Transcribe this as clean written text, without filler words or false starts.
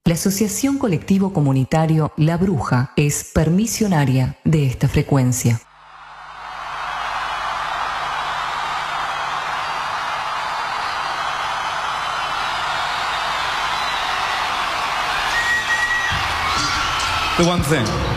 La Asociación Colectivo Comunitario La Bruja es permisionaria de esta frecuencia. The one thing.